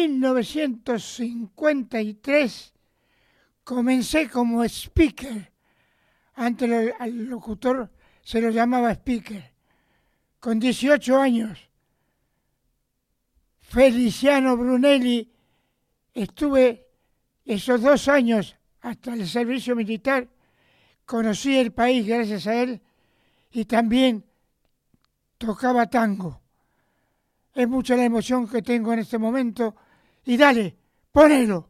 1953 comencé como speaker. Antes al locutor se lo llamaba speaker. Con 18 años, Feliciano Brunelli, estuve esos 2 años hasta el servicio militar, conocí el país gracias a él y también tocaba tango. Es mucha la emoción que tengo en este momento y dale, ponelo.